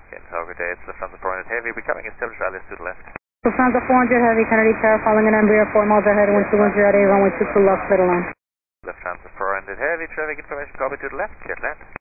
Tower Day, it's Lufthansa 400 Heavy, becoming established Alice to the left. Lufthansa 400 Heavy, Kennedy Tower, following an Embraer 4 miles ahead, 1210 at runway 22 left, middle line. Lufthansa 400 Heavy, traffic information, copy to the left, clear to land.